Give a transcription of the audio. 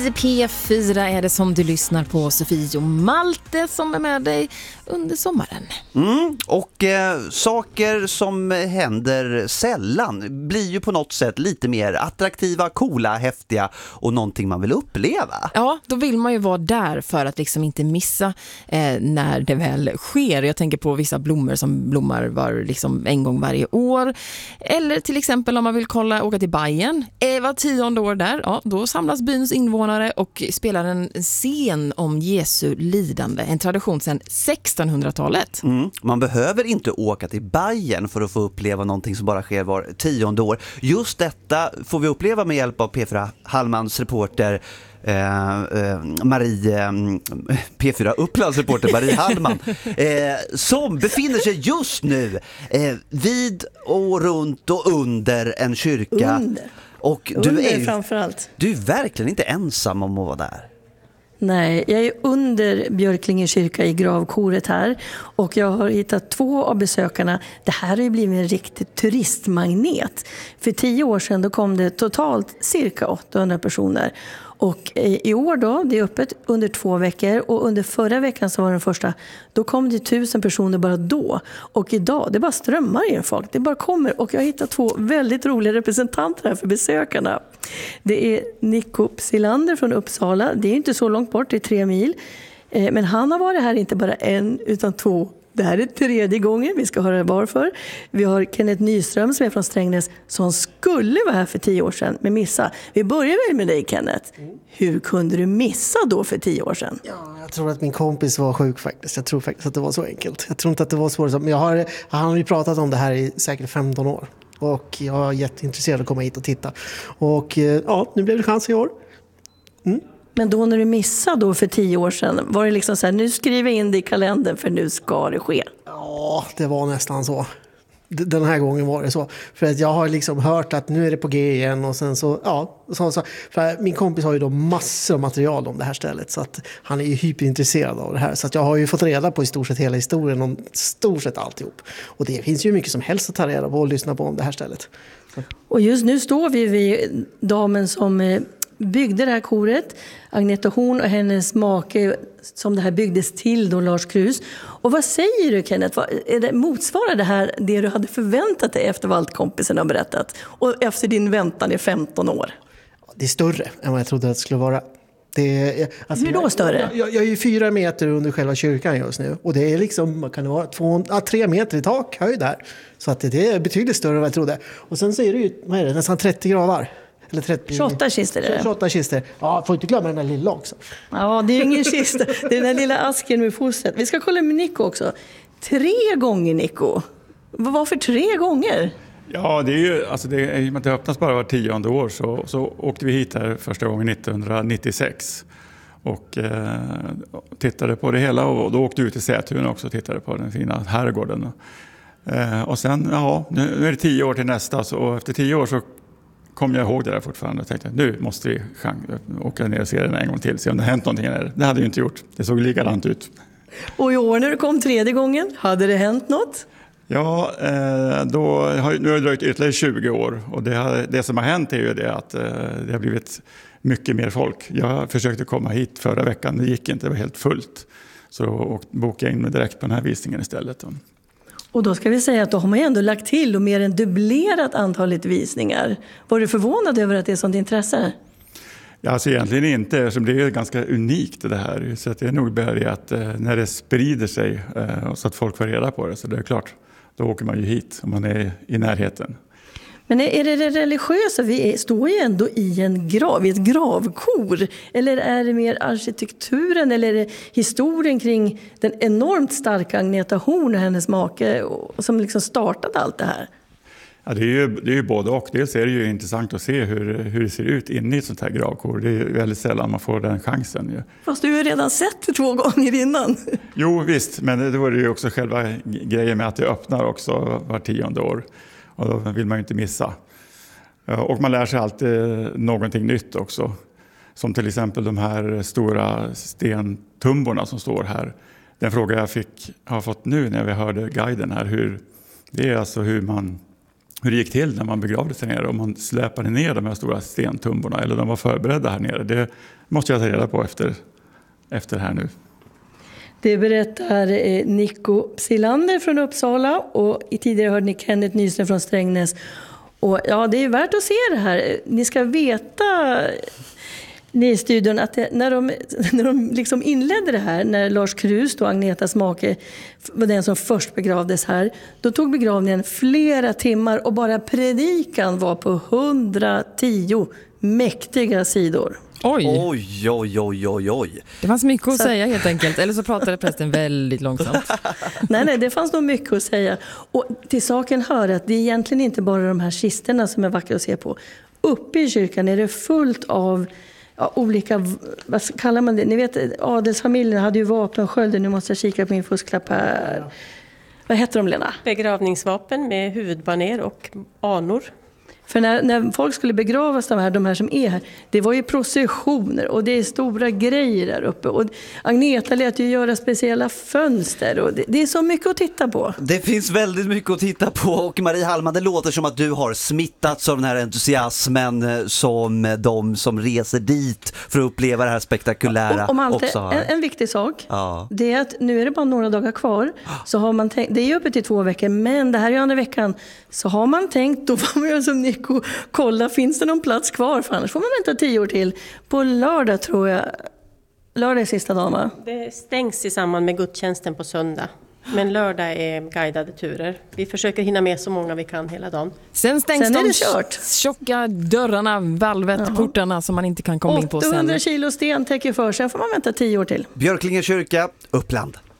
I P4 är det som du lyssnar på, Sofie och Malte som är med dig under sommaren. Och saker som händer sällan blir ju på något sätt lite mer attraktiva, coola, häftiga och någonting man vill uppleva. Ja, då vill man ju vara där för att liksom inte missa när det väl sker. Jag tänker på vissa blommor som blommar liksom en gång varje år. Eller till exempel om man vill åka till Bayern. Var 10:e år där, ja, då samlas byns invånare och spelar en scen om Jesu lidande. En tradition sedan 1600-talet. Man behöver inte åka till Bayern för att få uppleva någonting som bara sker var 10:e år. Just detta får vi uppleva med hjälp av P4 Hallmans reporter P4 Upplands reporter Marie Hallman som befinner sig just nu vid och runt och under en kyrka. Och Framförallt. Du är verkligen inte ensam om att vara där. Nej, jag är under Björklinge kyrka i gravkoret här och jag har hittat 2 av besökarna. Det här har ju blivit en riktig turistmagnet. För 10 år sedan då kom det totalt cirka 800 personer. Och i år då, det är öppet under 2 veckor och under förra veckan som var den första, då kom det 1000 personer bara då. Och idag, det bara strömmar in folk, det bara kommer. Och jag har hittat 2 väldigt roliga representanter här för besökarna. Det är Nico Psylander från Uppsala, det är inte så långt bort, det är 3 mil. Men han har varit här inte bara 1 utan 2. Det här är 3:e gången, vi ska höra varför. Vi har Kenneth Nyström som är från Strängnäs som skulle vara här för 10 år sedan men missa. Vi börjar väl med dig, Kenneth. Hur kunde du missa då för 10 år sedan? Ja, jag tror att min kompis var sjuk faktiskt. Jag tror faktiskt att det var så enkelt. Jag tror inte att det var svårt. Men han har ju pratat om det här i säkert 15 år. Och jag är jätteintresserad att komma hit och titta. Och ja, nu blev det chans i år. Men då när du missade då för 10 år sedan, var det liksom så här, nu skriver jag in det i kalendern för nu ska det ske? Ja, det var nästan så. Den här gången var det så. För att jag har liksom hört att nu är det på G igen och sen så, ja. Så, för min kompis har ju då massor av material om det här stället så att han är ju hyperintresserad av det här. Så att jag har ju fått reda på i stort sett hela historien om stort sett alltihop. Och det finns ju mycket som helst att ta reda på och lyssna på om det här stället. Och just nu står vi vid damen som byggde det här koret, Agneta Horn och hennes make som det här byggdes till då, Lars Krus. Och vad säger du, Kenneth? Motsvarar det här det du hade förväntat dig efter vad allt kompisen har berättat? Och efter din väntan i 15 år? Det är större än vad jag trodde att det skulle vara. Hur då större? Jag är ju 4 meter under själva kyrkan just nu. Och det är liksom, kan det vara 3 meter i tak höjd där. Så att det är betydligt större än vad jag trodde. Och sen så är det ju nästan 30 gravar. Eller 28 kistor är det. 28 kistor. Ja, får inte glömma den där lilla också. Ja, det är ingen kista. Det är den där lilla asken med fostret. Vi ska kolla med Nico också. 3 gånger, Nico. Varför 3 gånger? Ja, det är ju, alltså det öppnas bara var 10:e år så åkte vi hit här första gången 1996 och tittade på det hela och då åkte vi ut till Sätun också och tittade på den fina herrgården. Och sen, ja, nu är det 10 år till nästa och efter 10 år så kom jag ihåg det där fortfarande och tänkte nu måste vi åka ner och se den en gång till, se om det har hänt någonting där. Det hade ju inte gjort, det såg likadant ut. Och i år när du kom 3:e gången, hade det hänt något? Ja, nu har det dröjt ytterligare 20 år och det som har hänt är ju det att det har blivit mycket mer folk. Jag försökte komma hit förra veckan, det gick inte, det var helt fullt. Så bokade jag in mig direkt på den här visningen istället. Och då ska vi säga att då har man ju ändå lagt till och mer än dubblerat antalet visningar. Var du förvånad över att det är sånt intresse? Ja, alltså egentligen inte, eftersom det är ganska unikt det här. Så att det är nog bara det att när det sprider sig så att folk får reda på det, så det är klart, då åker man ju hit om man är i närheten. Men är det religiösa? Vi står ju ändå i ett gravkor. Eller är det mer arkitekturen eller är det historien kring den enormt starka Agneta Horn och hennes make som liksom startade allt det här? Ja, det är ju både och. Dels är det ju intressant att se hur det ser ut inne i ett sånt här gravkor. Det är väldigt sällan man får den chansen. Ju. Fast du har ju redan sett det 2 gånger innan. Jo visst, men det var ju också själva grejen med att det öppnar också var 10:e år. Och då vill man ju inte missa. Och man lär sig alltid någonting nytt också. Som till exempel de här stora stentumborna som står här. Den fråga jag har fått nu när vi hörde guiden här. Det är alltså hur man hur det gick till när man begravde sig nere, om man släpade ner de här stora stentumborna eller de var förberedda här nere. Det måste jag ta reda på efter här nu. Det berättar Nico Psilander från Uppsala och tidigare hörde ni Kenneth Nyström från Strängnäs. Och ja, det är värt att se det här. Ni ska veta, ni i studion, att när de liksom inledde det här, när Lars Krus, då Agnetas make, var den som först begravdes här, då tog begravningen flera timmar och bara predikan var på 110 mäktiga sidor. Oj. Oj, oj, oj, oj, oj. Det fanns mycket att säga helt enkelt. Eller så pratade prästen väldigt långsamt. Nej, det fanns nog mycket att säga. Och till saken hör att det är egentligen inte bara de här kisterna som är vackra att se på. Uppe i kyrkan är det fullt av olika, vad kallar man det? Ni vet, adelsfamiljen hade ju vapenskölder. Nu måste jag kika på min fusklapp här. Vad heter de, Lena? Begravningsvapen med huvudbaner och anor. För när folk skulle begravas, de här som är här, det var ju processioner och det är stora grejer där uppe. Och Agneta lät ju göra speciella fönster och det är så mycket att titta på. Det finns väldigt mycket att titta på, och Marie Hallman, det låter som att du har smittats av den här entusiasmen som de som reser dit för att uppleva det här spektakulära och Malte, också har. En viktig sak, Ja. det är att nu är det bara några dagar kvar, så har man tänkt, det är ju uppe till 2 veckor, men det här är andra veckan, så har man tänkt, då får man göra som Nico, kolla, finns det någon plats kvar, för annars får man vänta 10 år till. På lördag tror jag, lördag är sista dagen, va? Det stängs i samband med gudstjänsten på söndag. Men lördag är guidade turer. Vi försöker hinna med så många vi kan hela dagen. Sen stängs Sen är de det kört. tjocka dörrarna, valvet, portarna som man inte kan komma in på sen. 800 kilo sten täcker för, sen får man vänta 10 år till. Björklinge kyrka, Uppland.